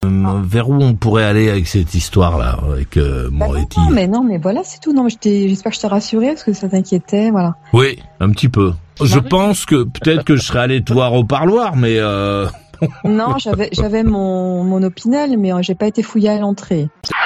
Vers où on pourrait aller avec cette histoire-là, avec Moretti? Non, mais voilà, c'est tout. Non, mais j'espère que je t'ai rassuré parce que ça t'inquiétait, voilà. Oui, un petit peu. Je pense que peut-être que je serais allé te voir au parloir, mais Non, j'avais mon Opinel, mais j'ai pas été fouillée à l'entrée.